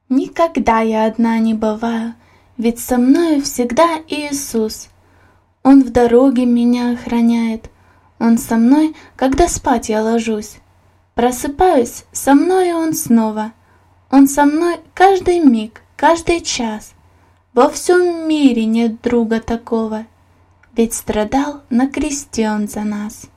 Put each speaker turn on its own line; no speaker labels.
Никогда я одна не бываю, ведь со мною всегда Иисус. Он в дороге меня охраняет, Он со мной, когда спать я ложусь. Просыпаюсь, со мною Он снова, Он со мной каждый миг, каждый час. Во всем мире нет друга такого, ведь страдал на кресте Он за нас.